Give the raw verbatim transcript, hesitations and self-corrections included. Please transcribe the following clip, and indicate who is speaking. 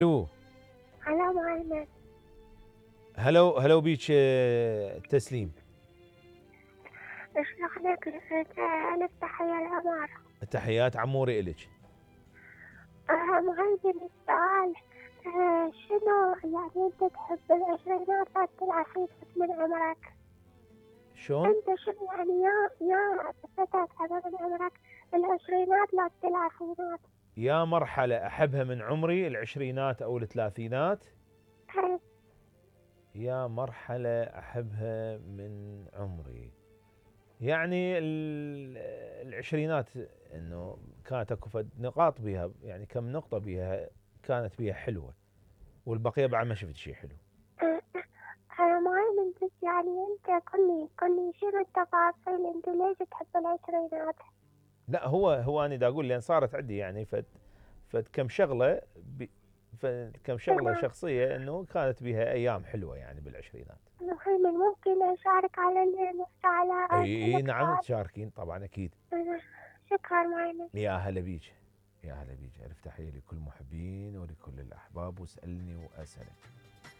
Speaker 1: الو.
Speaker 2: هلا معلم.
Speaker 1: هلو هلو بيك آه، تسليم.
Speaker 2: شلونك؟ أنا تحية العمارة.
Speaker 1: تحيات عموري إلك.
Speaker 2: آه، معلم السؤال. آه، شنو يعني أنت تحب العشرينات الأخيرة من عمرك؟
Speaker 1: شلون؟
Speaker 2: أنت شنو يعني يا يا فتاة هذا من عمرك، العشرينات لا الثلاثينات؟
Speaker 1: يا مرحلة أحبها من عمري، العشرينات أو الثلاثينات؟
Speaker 2: هاي.
Speaker 1: يا مرحلة أحبها من عمري، يعني ال- العشرينات، إنه كانت أكو فد نقاط بيها، يعني كم نقطة بيها كانت بيها حلوة، والبقية بعد ما شفت شيء حلو.
Speaker 2: آه، آه، معلم بس يعني أنت قولي قولي شنو التفاصيل، أنت ليش تحب العشرينات؟
Speaker 1: لا، هو هو أنا دا أقول لأن صارت عندي يعني فد فد كم شغلة بي فكم شغلة
Speaker 2: تمام.
Speaker 1: شخصية انه كانت بها ايام حلوة يعني بالعشرينات.
Speaker 2: معلم ممكن أشارك على ال- على
Speaker 1: اي اي
Speaker 2: أسألك
Speaker 1: نعم
Speaker 2: سؤال؟
Speaker 1: تشاركين طبعا اكيد.
Speaker 2: آه، شكرا معلم.
Speaker 1: يا هلا بيك، يا هلا بيك، الف تحية لكل المحبين ولكل الاحباب، واسألني واسألك.